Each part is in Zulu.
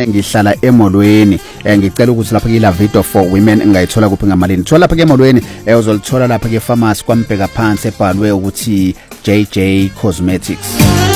ngihlala emolweni ngicela ukuthi lapha kila video for women engayithola kuphi ngamalini thola lapha emolweni uzolithola lapha ke pharmacy kwambheka phansi ebhalwe ukuthi JJ Cosmetics.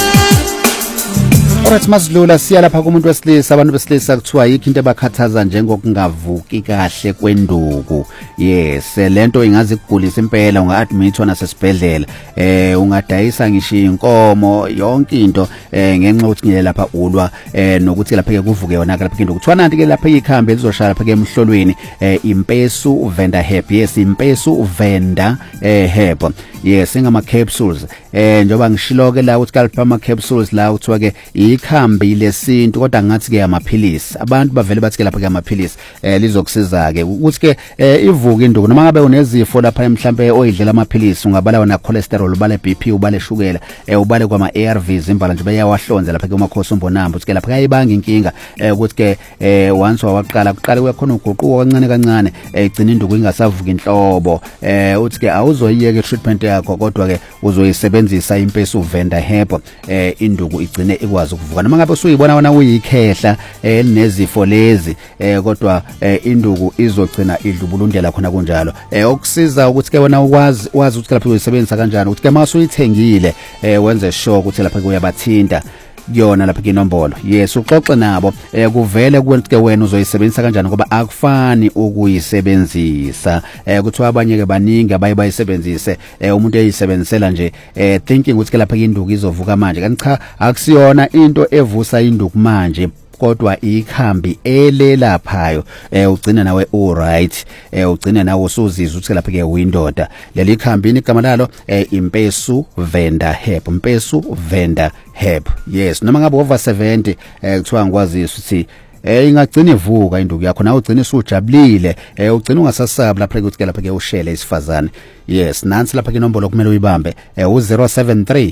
Alright masidlula siya lapha kumuntu wesilisa abantu besilisa kuthiwa yikho into ebakhathaza njengokungavuki kahle kwenduku. Yes lento ingazi kugulisa impela unga-admitwa nasesibhedlela ungadayisa ngisho inkomo yonke into ngenxa ukuthi ngile lapha ulwa nokuthi lapha ke kuvuke yona lapha into kuthiwa nanti ke lapha ikhambi elizoshaya lapha ke emhlolweni impesu venda hep. Yes impesu venda hep. Yes ingama capsules njoba ngishiloke la ukuthi kalipha ama capsules la kuthiwa ke ikhambi lesintu kodwa ngathi ke amaphilisi abantu bavele bathi ke lapha ke amaphilisi lizokusiza ke ukuthi ke ivuka induku noma ngabe unezifo lapha mhlambe oyidlela amaphilisi ungabala wona cholesterol ubale BP ubale shukela ubale kwama ARVs imbala nje bayawahlonza lapha ke umakhosi umbonamba ukuthi ke lapha kayibanga inkinga ukuthi ke once waqala kuyakhona uguquko kancane kancane igcina induku ingasavuka inhlobo uthi ke awuzoyiyeke treatment yakho kodwa ke uzoyisebenzisa impesu venda hep induku igcine ikwazi ukuvuka noma ngabe usuyibona wona uyikhehla elinezifo lezi kodwa induku izogcina idlubulundela khona kunjalo okusiza ukuthi ke wona wazi ukuthi lapha uyisebenzisa kanjani ukuthi ke mase uyithengile wenze sure ukuthi lapha kuyabathinta yona lapha inombolo. Yes uxoxe nabo kuvele ukuthi ke wena uzoyisebenzisa kanjani ngoba akufani ukuyisebenzisa kuthiwa abanye ke baningi abayisebenzise umuntu eyisebenzisela nje thinking ukuthi ke lapha induku izovuka manje kanti cha akusiyona into evusa induku manje kodwa ikhambi elelaphayo ugcina nawe alright ugcina nawe usuzizwa ukuthi lapha ke uyindoda leli khambini igama lalo impesu venda hep impesu venda hep. Yes noma ngabe over 70 kuthiwa ngikwazi ukuthi ingagcina ivuka induku yakho nawe ugcina usujabulile ugcina ungasasabi lapha ukuthi ke lapha ke ushele isifazane. Yes nansi lapha ke inombolo kumele uyibambe u073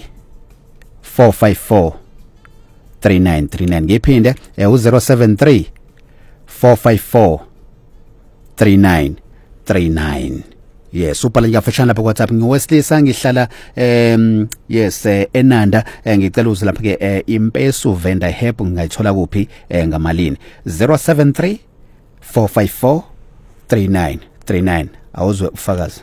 454 3939 ngiphinde u073 454 3939. Yes ubhala ngiyafashana lapha WhatsApp ngiwesilisa ngihlala yes eNanda ngicela uze lapha ke impesu venda hep ngayithola kuphi ngamalini 073 454 3939 awuzwe ufakazi.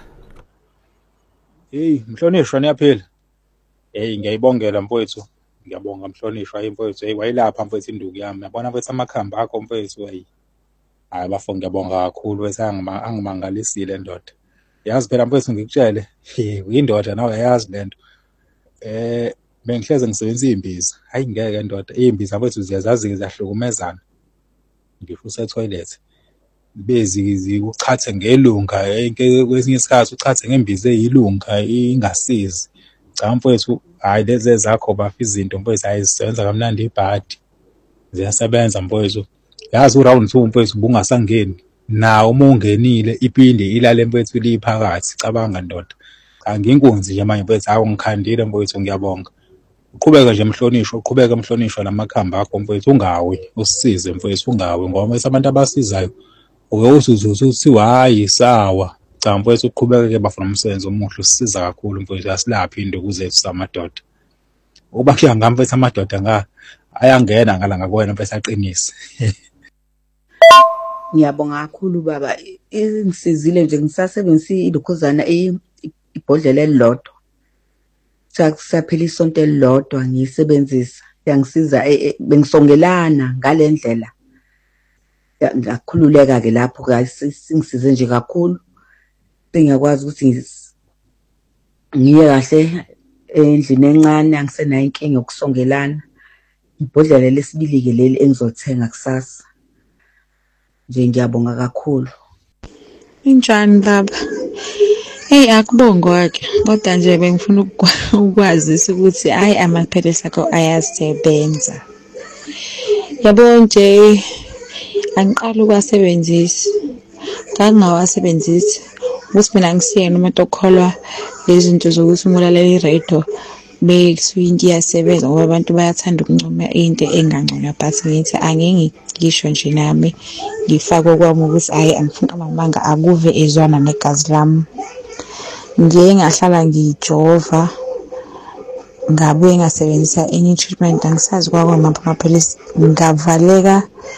Hey mhlonishwa niyaphila ngiyayibongela mfowethu ngiyabonga mhlonishwa mfowethu wayilapha mfowethu induku yami yabona mfowethu amakhamba akho mfowethu hayi bafo ngiyabonga kakhulu wesanga angimangalisile ndoda yazi phela mfowethu ngikutshele uyindoda nawe yazi lento bengihleze ngisebenzisa imbiza hayi ngeke ndoda imbiza mfowethu ziyazazi zahlukumezana ngisho usetoilet bezi uchathe ngelunga kwesinye isikhathi uchathe ngembiza eyilunga ingasizi cha mfowethu hayi lezi zakho bafa izinto mfowethu ayisebenza kamnandi ibhadi ziyasebenza mfowethu yazi uround 2 mfowethu bungasangeni nawo uma ungenile ipinde ilale mfowethu liphakathi cabanga ndoda anginkunzi nje manje mfowethu awungikhandile mfowethu ngiyabonga uqhubeka nje mhlonishwa uqhubeka mhlonishwa lamakhamba akho mfowethu ungawi usisize mfowethu ungawi ngoba abantu abasizayo uyosuzuthi hayi sawa cha mfowethu uqhubeka ke bafuna umsebenzi omuhle usisiza kakhulu mfowethu asilaphi induku zethu samadoda uba kuyanga mfowethu amadoda ayangena ngala ngakwena mfowethu aqinise. Ngiyabonga kakhulu baba ingisizile nje ngisasebenzisa ilokhuzana ibhodlela elilodwa sakusaphela isonto elilodwa ngiyisebenzisa yangisiza bengisongelana ngalendlela ngakhululeka ke lapho singisize nje kakhulu singakwazi ukuthi ngiye kahle endlini encane angisenayo inkinga yokusongelana ibhodlela lesibili ke leli engizothenga kusasa nje ngiyabonga kakhulu. Injani baba akubongwa ke kodwa nje bengifuna ukwazisa ukuthi hayi amaphilisi akho ayasebenza yabo nje angiqala ukwasebenzisa ngangawasebenzisi ukuthi mina ngisiyena umuntu okholwa lezinto zokuthi umulalela iradio bekusuke iyasebenza ngoba abantu bayathanda ukuncoma into engangcono but ngithi angingisho nje nami ngifake kwami ukuthi hayi angifuni amanga akuve ezwana negazi lami ngiye ngahlala ngijova ngabuye ngasebenzisa enye treatment angisazi kwakho amaphilisi ngavaleka